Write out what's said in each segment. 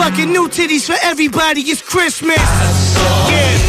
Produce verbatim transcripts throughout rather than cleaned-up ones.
fucking new titties for everybody, it's Christmas. Yeah.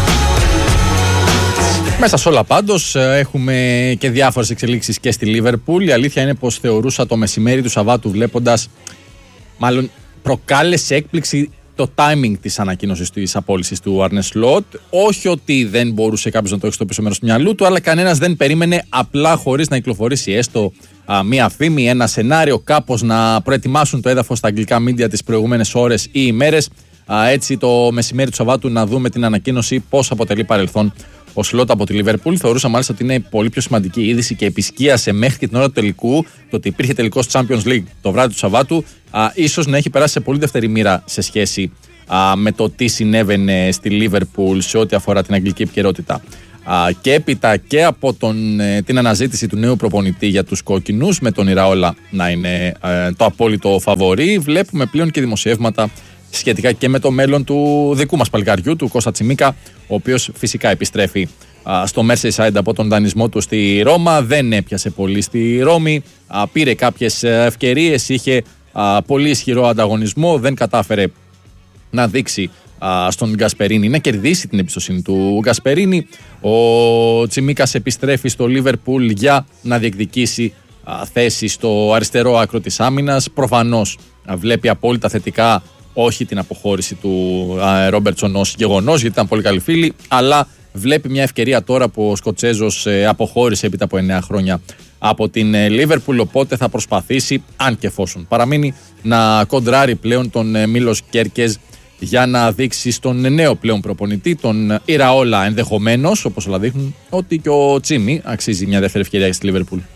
Μέσα σε όλα πάντως έχουμε και διάφορες εξελίξεις και στη Λίβερπουλ. Η αλήθεια είναι πως θεωρούσα το μεσημέρι του Σαββάτου βλέποντας, μάλλον προκάλεσε έκπληξη το timing της ανακοίνωσης της απόλυσης του Άρνε Σλοτ. Όχι ότι δεν μπορούσε κάποιος να το έχει στο πίσω μέρος του μυαλού του, αλλά κανένας δεν περίμενε απλά χωρίς να κυκλοφορήσει έστω α, μία φήμη, ένα σενάριο, κάπως να προετοιμάσουν το έδαφος στα αγγλικά μίντια τις προηγούμενες ώρες ή ημέρες. Α, έτσι το μεσημέρι του Σαββάτου να δούμε την ανακοίνωση πώς αποτελεί παρελθόν ο Σλοτ από τη Λίβερπουλ. Θεωρούσα μάλιστα ότι είναι πολύ πιο σημαντική είδηση και επισκίασε μέχρι και την ώρα του τελικού το ότι υπήρχε τελικός Champions League το βράδυ του Σαββάτου. Α, ίσως να έχει περάσει σε πολύ δεύτερη μοίρα σε σχέση α, με το τι συνέβαινε στη Λίβερπουλ σε ό,τι αφορά την αγγλική επικαιρότητα. Α, και έπειτα και από τον, ε, την αναζήτηση του νέου προπονητή για τους κόκκινους, με τον Ιραόλα να είναι ε, το απόλυτο φαβορί, βλέπουμε πλέον και δημοσιεύματα σχετικά και με το μέλλον του δικού μας παλικαριού, του Κώστα Τσιμίκα, ο οποίος φυσικά επιστρέφει α, στο Merseyside από τον δανεισμό του στη Ρώμα. Δεν έπιασε πολύ στη Ρώμη, α, πήρε κάποιες ευκαιρίες, είχε α, πολύ ισχυρό ανταγωνισμό, δεν κατάφερε να δείξει α, στον Γκασπερίνι, να κερδίσει την εμπιστοσύνη του Γκασπερίνι. Ο Τσιμίκας επιστρέφει στο Λίβερπουλ για να διεκδικήσει α, θέση στο αριστερό άκρο της άμυνας. Προφανώς α, βλέπει απόλυτα θετικά όχι την αποχώρηση του Ρόμπερτσον ως γεγονός, γιατί ήταν πολύ καλοί φίλοι, αλλά βλέπει μια ευκαιρία τώρα που ο Σκοτσέζος ε, αποχώρησε έπειτα από εννέα χρόνια από την Λίβερπουλ, οπότε θα προσπαθήσει, αν και εφόσον παραμείνει, να κοντράρει πλέον τον ε, Μίλος Κέρκεζ για να δείξει στον νέο πλέον προπονητή, τον Ιραόλα ενδεχομένως, όπως όλα δείχνουν, ότι και ο Τσίμι αξίζει μια δεύτερη ευκαιρία στη Λίβερπουλ.